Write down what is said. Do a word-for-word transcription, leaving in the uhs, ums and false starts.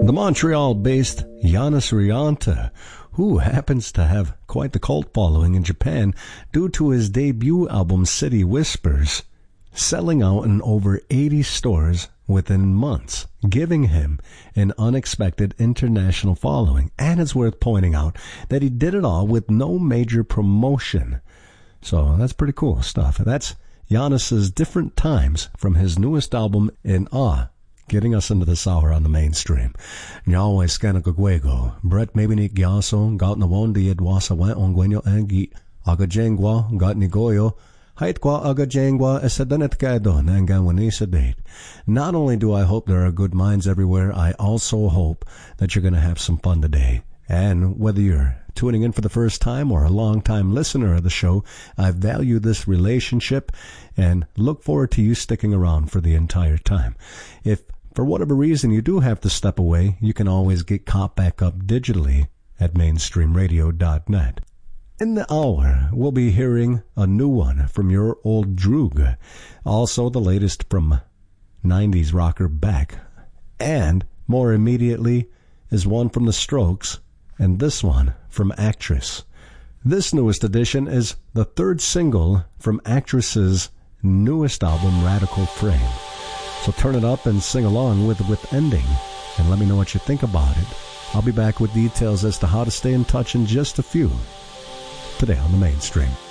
The Montreal-based Giannis Rianta, who happens to have quite the cult following in Japan due to his debut album City Whispers, selling out in over eighty stores within months, giving him an unexpected international following. And it's worth pointing out that he did it all with no major promotion. So that's pretty cool stuff. That's Giannis's Different Times from his newest album, In Awe, getting us into this hour on the mainstream. Nyawa Skanakagwego, Brett Mabinik Gyaso, Got Nawondi Edwasa Went Ongwenyo Agi, Agajengwa, Got Nigoyo, Haitkwa Agajengwa, Esadanetkedo, Nanganwanisa date. Not only do I hope there are good minds everywhere, I also hope that you're going to have some fun today. And whether you're tuning in for the first time or a long-time listener of the show, I value this relationship and look forward to you sticking around for the entire time. If for whatever reason you do have to step away, you can always get caught back up digitally at mainstream radio dot net. In the hour, we'll be hearing a new one from your old Droog, also the latest from nineties rocker Beck, and more immediately is one from the Strokes, and this one from Actress. This newest edition is the third single from Actress's newest album, Radical Frame. So turn it up and sing along with with Ending, and let me know what you think about it. I'll be back with details as to how to stay in touch in just a few, today on the Mainstream.